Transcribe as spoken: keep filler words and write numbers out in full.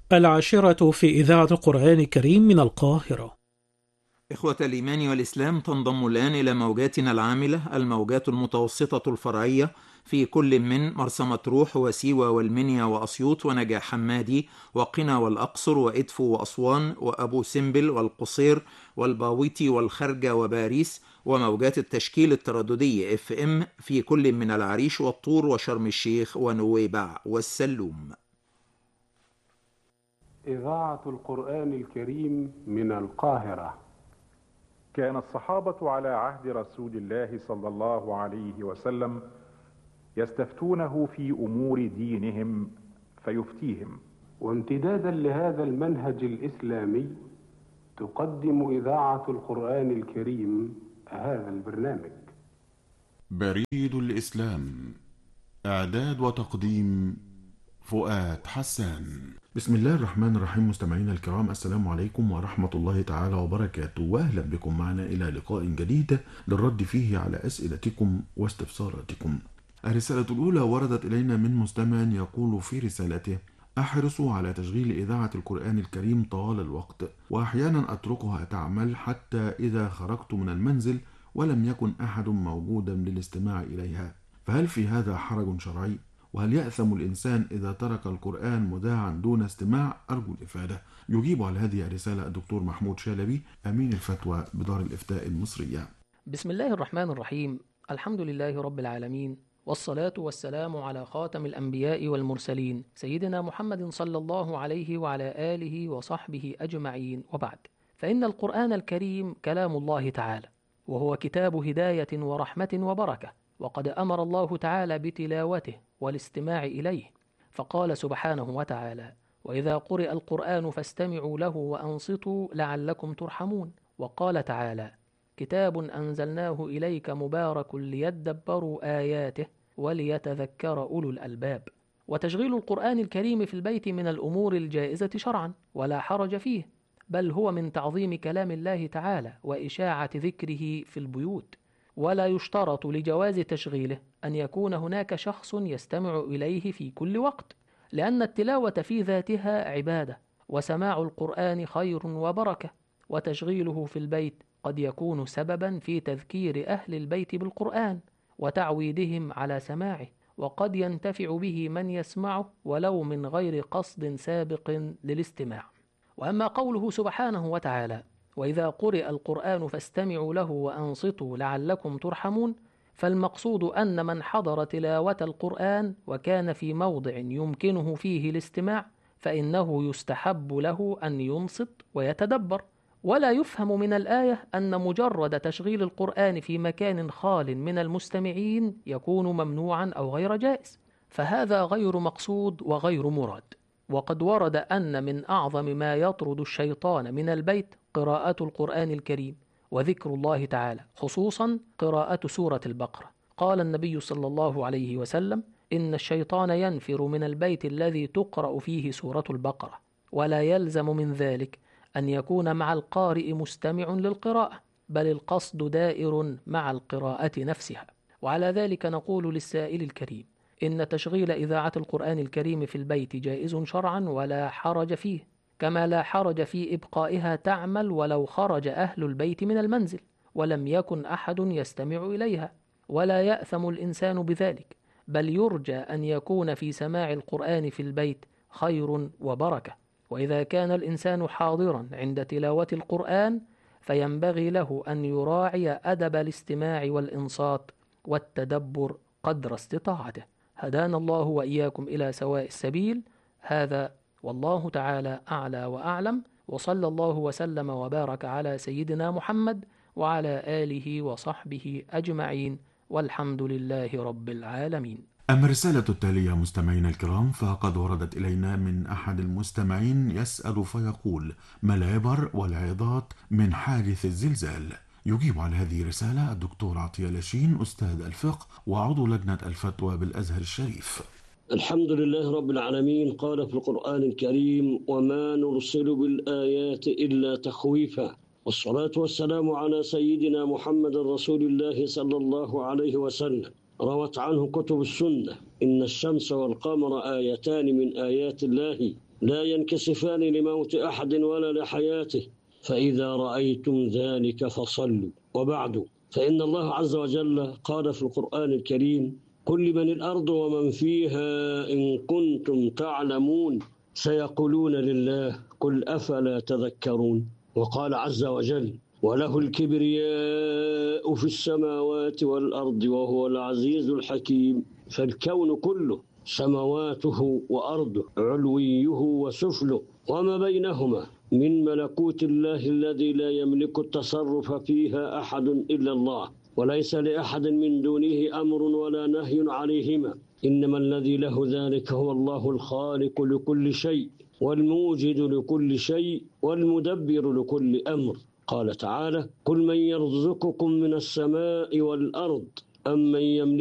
العاشرة في إذاعة القرآن الكريم من القاهرة. إخوة الإيمان والإسلام، تنضم الآن إلى موجاتنا العاملة الموجات المتوسطة الفرعية في كل من مرسى مطروح وسيوة والمنيا وأسيوط ونجع حمادي وقنا والأقصر وإدفو وأسوان وأبو سمبل والقصير والباويتي والخرجة وباريس، وموجات التشكيل الترددي اف ام في كل من العريش والطور وشرم الشيخ ونويبع والسلوم. إذاعة القرآن الكريم من القاهرة. كان الصحابة على عهد رسول الله صلى الله عليه وسلم يستفتونه في أمور دينهم فيفتيهم، وامتدادا لهذا المنهج الإسلامي تقدم إذاعة القرآن الكريم هذا البرنامج. بريد الإسلام، إعداد وتقديم فؤاد حسان. بسم الله الرحمن الرحيم. مستمعينا الكرام، السلام عليكم ورحمة الله تعالى وبركاته، وأهلا بكم معنا إلى لقاء جديد للرد فيه على أسئلتكم واستفساراتكم. الرسالة الأولى وردت إلينا من مستمع يقول في رسالته: أحرص على تشغيل إذاعة القرآن الكريم طوال الوقت، وأحيانا أتركها تعمل حتى إذا خرجت من المنزل ولم يكن أحد موجودا للاستماع إليها، فهل في هذا حرج شرعي؟ وهل يأثم الإنسان إذا ترك القرآن مذاعا دون استماع؟ أرجو الإفادة. يجيب على هذه الرسالة الدكتور محمود شالبي، أمين الفتوى بدار الإفتاء المصرية. بسم الله الرحمن الرحيم. الحمد لله رب العالمين، والصلاة والسلام على خاتم الأنبياء والمرسلين سيدنا محمد صلى الله عليه وعلى آله وصحبه أجمعين، وبعد، فإن القرآن الكريم كلام الله تعالى، وهو كتاب هداية ورحمة وبركة، وقد أمر الله تعالى بتلاوته والاستماع إليه، فقال سبحانه وتعالى: وإذا قرئ القرآن فاستمعوا له وأنصتوا لعلكم ترحمون. وقال تعالى: كتاب أنزلناه إليك مبارك ليدبروا آياته وليتذكر أولو الألباب. وتشغيل القرآن الكريم في البيت من الأمور الجائزة شرعا، ولا حرج فيه، بل هو من تعظيم كلام الله تعالى وإشاعة ذكره في البيوت. ولا يشترط لجواز تشغيله أن يكون هناك شخص يستمع إليه في كل وقت، لأن التلاوة في ذاتها عبادة، وسماع القرآن خير وبركة، وتشغيله في البيت قد يكون سببا في تذكير أهل البيت بالقرآن وتعويدهم على سماعه، وقد ينتفع به من يسمعه ولو من غير قصد سابق للاستماع. وأما قوله سبحانه وتعالى: وإذا قرئ القرآن فاستمعوا له وأنصتوا لعلكم ترحمون، فالمقصود أن من حضر تلاوة القرآن وكان في موضع يمكنه فيه الاستماع فإنه يستحب له أن ينصت ويتدبر. ولا يفهم من الآية أن مجرد تشغيل القرآن في مكان خال من المستمعين يكون ممنوعا أو غير جائز، فهذا غير مقصود وغير مراد. وقد ورد أن من أعظم ما يطرد الشيطان من البيت قراءة القرآن الكريم وذكر الله تعالى، خصوصا قراءة سورة البقرة. قال النبي صلى الله عليه وسلم: إن الشيطان ينفر من البيت الذي تقرأ فيه سورة البقرة، ولا يلزم من ذلك أن يكون مع القارئ مستمع للقراءة، بل القصد دائر مع القراءة نفسها. وعلى ذلك نقول للسائل الكريم: إن تشغيل إذاعة القرآن الكريم في البيت جائز شرعا ولا حرج فيه، كما لا حرج في إبقائها تعمل ولو خرج أهل البيت من المنزل ولم يكن أحد يستمع إليها، ولا يأثم الإنسان بذلك، بل يرجى أن يكون في سماع القرآن في البيت خير وبركة. وإذا كان الإنسان حاضرا عند تلاوة القرآن فينبغي له أن يراعي أدب الاستماع والإنصات والتدبر قدر استطاعته. هدانا الله وإياكم إلى سواء السبيل. هذا والله تعالى أعلى وأعلم، وصلى الله وسلم وبارك على سيدنا محمد وعلى آله وصحبه أجمعين، والحمد لله رب العالمين. أما الرسالة التالية مستمعينا الكرام فقد وردت إلينا من أحد المستمعين يسأل فيقول: ما العبر والعظات من حادث الزلزال؟ يجيب على هذه الرسالة الدكتور عطية لاشين، أستاذ الفقه وعضو لجنة الفتوى بالأزهر الشريف. الحمد لله رب العالمين. قال في القرآن الكريم: وما نرسل بالآيات إلا تخويفا. والصلاة والسلام على سيدنا محمد رسول الله صلى الله عليه وسلم. روت عنه كتب السنة إن الشمس والقمر آيتان من آيات الله لا ينكسفان لموت أحد ولا لحياته، فإذا رأيتم ذلك فصلوا. وبعد، فإن الله عز وجل قال في القرآن الكريم: قل لمن الأرض ومن فيها إن كنتم تعلمون سيقولون لله قل أفلا تذكرون. وقال عز وجل: وله الكبرياء في السماوات والأرض وهو العزيز الحكيم. فالكون كله سماواته وأرضه، علويه وسفله وما بينهما من ملكوت الله الذي لا يملك التصرف فيها أحد إلا الله، وليس لأحد من دونه أمر ولا نهي عليهما، إنما الذي له ذلك هو الله الخالق لكل شيء والموجد لكل شيء والمدبر لكل أمر. قال تعالى: قل من يرزقكم من السماء والأرض أم من يملك